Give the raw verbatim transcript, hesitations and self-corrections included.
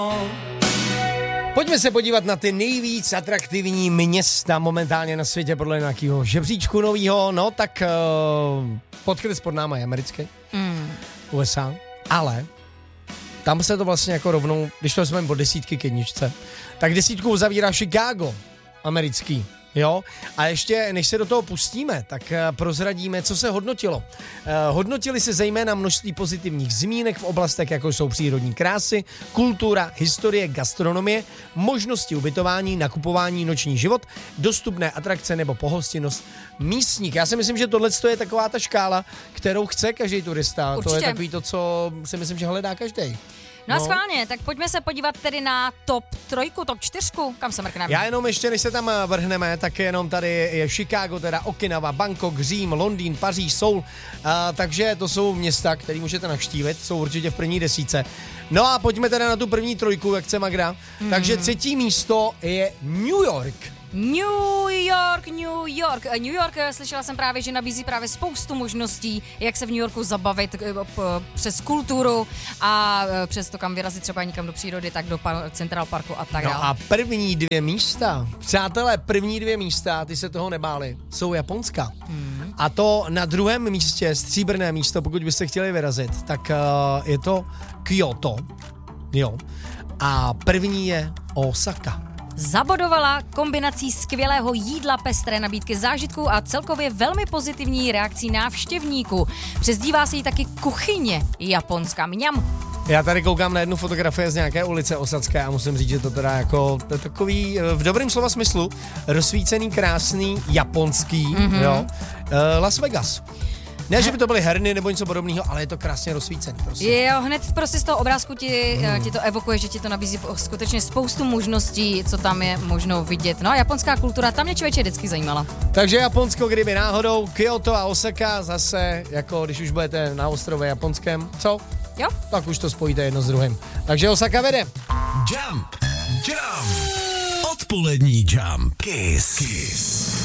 Pojďme se podívat na ty nejvíc atraktivní města momentálně na světě podle nějakého žebříčku novýho. No tak uh, podkres pod náma je americký, mm. U S A, ale tam se to vlastně jako rovnou, když to jsme od desítky k jedničce, tak desítku uzavírá Chicago, americký. Jo, a ještě než se do toho pustíme, tak uh, prozradíme, co se hodnotilo. Uh, hodnotili se zejména množství pozitivních zmínek v oblastech, jako jsou přírodní krásy, kultura, historie, gastronomie, možnosti ubytování, nakupování, noční život, dostupné atrakce nebo pohostinnost místních. Já si myslím, že tohle je taková ta škála, kterou chce každý turista. Určitě. To je takový to, co si myslím, že hledá každý. No a schválně, tak pojďme se podívat tedy na top trojku, top čtyřku, kam se mrkneme. Já jenom ještě, než se tam vrhneme, tak jenom tady je Chicago, teda Okinawa, Bangkok, Řím, Londýn, Paříž, Soul, a, takže to jsou města, které můžete navštívit, jsou určitě v první desíce. No a pojďme teda na tu první trojku, jak chce Magra. Hmm. Takže třetí místo je New York. New York, New York. New York, slyšela jsem právě, že nabízí právě spoustu možností, jak se v New Yorku zabavit přes kulturu a přes to, kam vyrazit třeba někam do přírody, tak do Central Parku a tak dále. No a první dvě místa, přátelé, první dvě místa, ty se toho nebáli, jsou japonská. Hmm. A to na druhém místě, stříbrné místo, pokud byste chtěli vyrazit, tak uh, je to Kyoto. Jo. A první je Osaka. Zabodovala kombinací skvělého jídla, pestré nabídky zážitků a celkově velmi pozitivní reakcí návštěvníků. Přezdívá se jí taky kuchyně japonská. Mňam. Já tady koukám na jednu fotografii z nějaké ulice osadské a musím říct, že to teda jako to je takový v dobrém slova smyslu rozsvícený, krásný, japonský, mm-hmm. jo, Las Vegas. Ne, že by to byly herny nebo něco podobného, ale je to krásně rozsvícený. Prosím. Jo, hned prostě z toho obrázku ti, hmm. ti to evokuje, že ti to nabízí skutečně spoustu možností, co tam je možno vidět. No a japonská kultura, tam mě člověče vždycky zajímala. Takže Japonsko, kdyby náhodou, Kyoto a Osaka zase, jako když už budete na ostrově japonském, co? Jo. Tak už to spojíte jedno s druhým. Takže Osaka vede. Jump, jump, odpolední Jump, Kiss, Kiss.